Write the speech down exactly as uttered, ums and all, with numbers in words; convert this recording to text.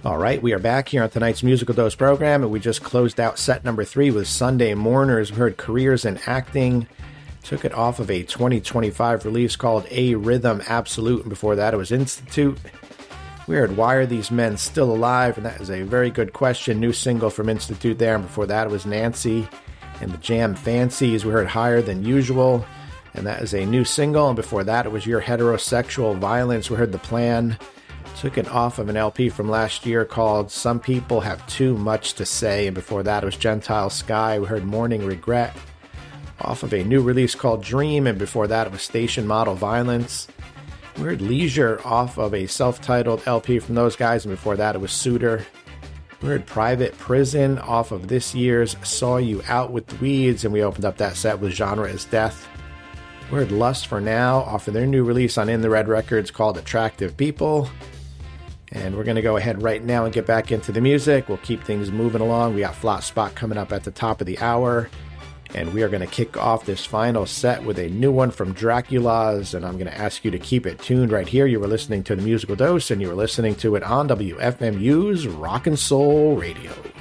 All right, we are back here on tonight's Musical Dose program, and we just closed out set number three with Sunday Mourners. We heard Careers in Acting, took it off of a twenty twenty-five release called A Rhythm Absolute, and before that it was Institute. We heard Why Are These Men Still Alive, and that is a very good question, new single from Institute there, and before that it was Nancy and the Jam Fancies. We heard Higher Than Usual, and that is a new single, and before that it was Your Heterosexual Violence. We heard The Plan, took it off of an L P from last year called Some People Have Too Much to Say, and before that it was Gentile Sky. We heard Morning Regret off of a new release called Dream, and before that it was Station Model Violence. We heard Leisure off of a self-titled L P from those guys, and before that it was Suitor. We heard Private Prison off of this year's Saw You Out with the Weeds, and we opened up that set with Genre is Death. We heard Lust for Now off of their new release on In the Red Records called Attractive People. And we're going to go ahead right now and get back into the music. We'll keep things moving along. We got Flat Spot coming up at the top of the hour. And we are going to kick off this final set with a new one from Dracula's. And I'm going to ask you to keep it tuned right here. You were listening to The Musical Dose, and you were listening to it on W F M U's Rock and Soul Radio.